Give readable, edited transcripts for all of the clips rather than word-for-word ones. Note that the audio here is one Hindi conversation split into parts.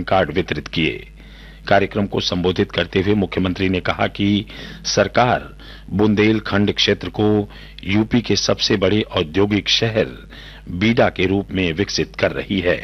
राशन कार्ड वितरित किए। कार्यक्रम को संबोधित करते हुए मुख्यमंत्री ने कहा कि सरकार बुंदेलखंड क्षेत्र को यूपी के सबसे बड़े औद्योगिक शहर बीडा के रूप में विकसित कर रही है।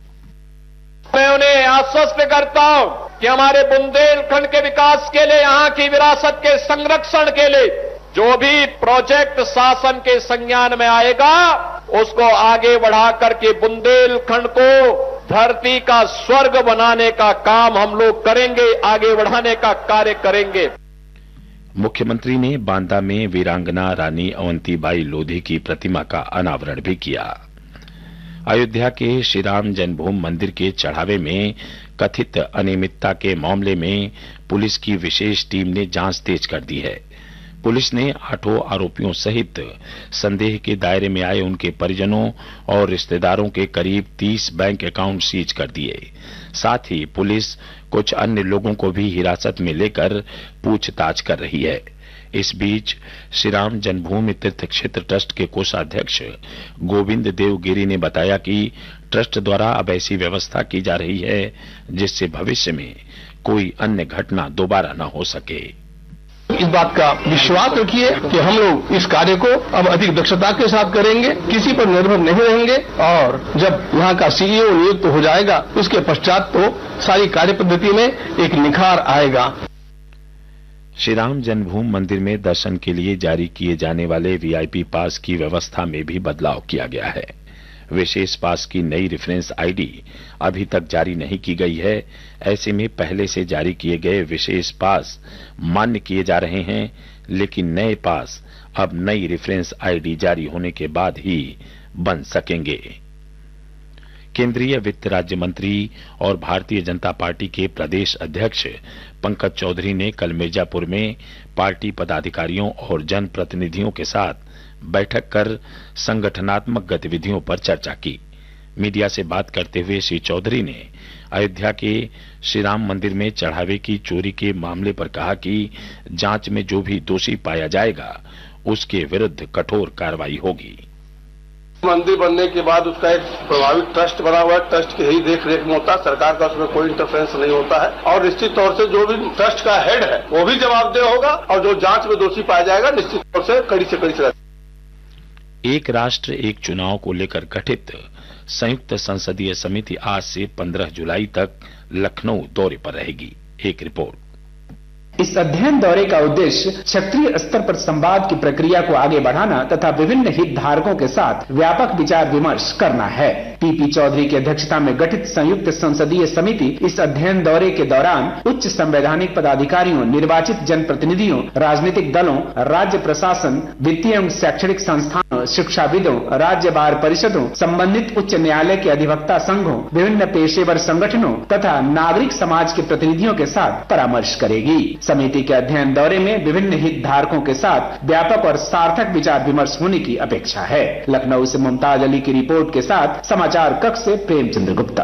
मैं उन्हें आश्वस्त करता हूं कि हमारे बुंदेलखंड के विकास के लिए, यहां की विरासत के संरक्षण के लिए जो भी प्रोजेक्ट शासन के संज्ञान में आएगा, उसको आगे बढ़ा करके बुंदेलखंड को धरती का स्वर्ग बनाने का काम हम लोग करेंगे, आगे बढ़ाने का कार्य करेंगे। मुख्यमंत्री ने बांदा में वीरांगना रानी अवंतीबाई लोधी की प्रतिमा का अनावरण भी किया। अयोध्या के श्री राम जन्मभूमि मंदिर के चढ़ावे में कथित अनियमितता के मामले में पुलिस की विशेष टीम ने जांच तेज कर दी है। पुलिस ने 8 आरोपियों सहित संदेह के दायरे में आए उनके परिजनों और रिश्तेदारों के करीब 30 बैंक अकाउंट सीज कर दिए। साथ ही पुलिस कुछ अन्य लोगों को भी हिरासत में लेकर पूछताछ कर रही है। इस बीच श्री राम जन्मभूमि तीर्थ क्षेत्र ट्रस्ट के कोषाध्यक्ष गोविंद देव गिरी ने बताया कि ट्रस्ट द्वारा अब ऐसी व्यवस्था की जा रही है जिससे भविष्य में कोई अन्य घटना दोबारा न हो सके। इस बात का विश्वास रखिए कि हम लोग इस कार्य को अब अधिक दक्षता के साथ करेंगे, किसी पर निर्भर नहीं रहेंगे और जब यहाँ का सीईओ नियुक्त हो जाएगा उसके पश्चात तो सारी कार्य पद्धति में एक निखार आएगा। श्री राम जन्मभूमि मंदिर में दर्शन के लिए जारी किए जाने वाले वीआईपी पास की व्यवस्था में भी बदलाव किया गया है। विशेष पास की नई रेफरेंस आईडी अभी तक जारी नहीं की गई है। ऐसे में पहले से जारी किए गए विशेष पास मान्य किए जा रहे हैं, लेकिन नए पास अब नई रेफरेंस आईडी जारी होने के बाद ही बन सकेंगे। केंद्रीय वित्त राज्य मंत्री और भारतीय जनता पार्टी के प्रदेश अध्यक्ष पंकज चौधरी ने कल मिर्जापुर में पार्टी पदाधिकारियों और जनप्रतिनिधियों के साथ बैठक कर संगठनात्मक गतिविधियों पर चर्चा की। मीडिया से बात करते हुए श्री चौधरी ने अयोध्या के श्री राम मंदिर में चढ़ावे की चोरी के मामले पर कहा कि जांच में जो भी दोषी पाया जाएगा उसके विरुद्ध कठोर कार्रवाई होगी। मंदिर बनने के बाद उसका एक प्रभावित ट्रस्ट बना हुआ है, ट्रस्ट की ही देख रेख में होता है, सरकार का उसमें कोई इंटरफेरेंस नहीं होता है और निश्चित तौर से जो भी ट्रस्ट का हेड है वो भी जवाबदेह होगा और जो जांच में दोषी पाया जाएगा निश्चित तौर से कड़ी से कड़ी सजा। एक राष्ट्र एक चुनाव को लेकर गठित संयुक्त संसदीय समिति आज से 15 जुलाई तक लखनऊ दौरे पर रहेगी। एक रिपोर्ट। इस अध्ययन दौरे का उद्देश्य क्षेत्रीय स्तर पर संवाद की प्रक्रिया को आगे बढ़ाना तथा विभिन्न हितधारकों के साथ व्यापक विचार विमर्श करना है। पीपी चौधरी की अध्यक्षता में गठित संयुक्त संसदीय समिति इस अध्ययन दौरे के दौरान उच्च संवैधानिक पदाधिकारियों, निर्वाचित जनप्रतिनिधियों, राजनीतिक दलों, राज्य प्रशासन, वित्तीय एवं शैक्षणिक संस्थानों, शिक्षाविदों, राज्य बार परिषदों, संबंधित उच्च न्यायालय के अधिवक्ता संघों, विभिन्न पेशेवर संगठनों तथा नागरिक समाज के प्रतिनिधियों के साथ परामर्श करेगी। समिति के अध्ययन दौरे में विभिन्न हितधारकों के साथ व्यापक और सार्थक विचार विमर्श होने की अपेक्षा है। लखनऊ से मुमताज अली की रिपोर्ट के साथ समाचार कक्ष से प्रेमचंद्र गुप्ता।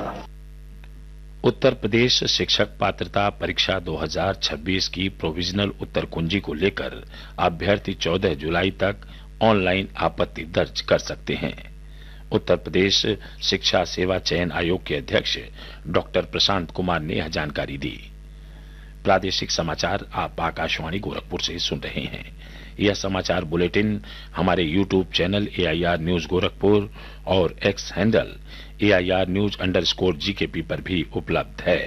उत्तर प्रदेश शिक्षक पात्रता परीक्षा 2026 की प्रोविजनल उत्तर कुंजी को लेकर अभ्यर्थी 14 जुलाई तक ऑनलाइन आपत्ति दर्ज कर सकते हैं। उत्तर प्रदेश शिक्षा सेवा चयन आयोग के अध्यक्ष डॉक्टर प्रशांत कुमार ने यह जानकारी दी। प्रादेशिक समाचार आप आकाशवाणी गोरखपुर से सुन रहे हैं। यह समाचार बुलेटिन हमारे YouTube channel AIR news Gorakhpur और एक्स हैंडल AIR न्यूज_GKP पर भी उपलब्ध है।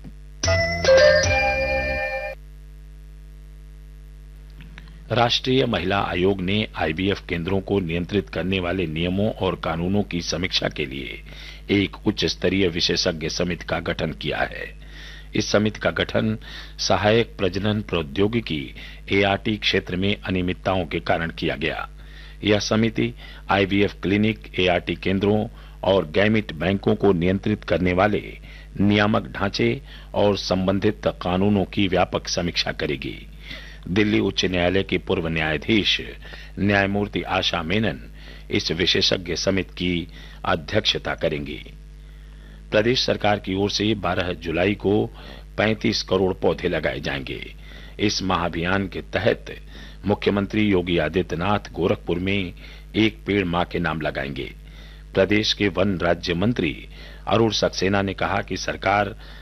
राष्ट्रीय महिला आयोग ने IVF केंद्रों को नियंत्रित करने वाले नियमों और कानूनों की समीक्षा के लिए एक उच्च स्तरीय विशेषज्ञ समिति का गठन किया है। इस समिति का गठन सहायक प्रजनन प्रौद्योगिकी ART क्षेत्र में अनियमितताओं के कारण किया गया। यह समिति IVF क्लिनिक, ART केंद्रों और गैमिट बैंकों को नियंत्रित करने वाले नियामक ढांचे और संबंधित कानूनों की व्यापक समीक्षा करेगी। दिल्ली उच्च न्यायालय की पूर्व न्यायाधीश न्यायमूर्ति आशा मेनन इस विशेषज्ञ समिति की अध्यक्षता करेंगी। प्रदेश सरकार की ओर से 12 जुलाई को 35 करोड़ पौधे लगाए जाएंगे। इस महाअभियान के तहत मुख्यमंत्री योगी आदित्यनाथ गोरखपुर में एक पेड़ मां के नाम लगाएंगे। प्रदेश के वन राज्य मंत्री अरुण सक्सेना ने कहा कि सरकार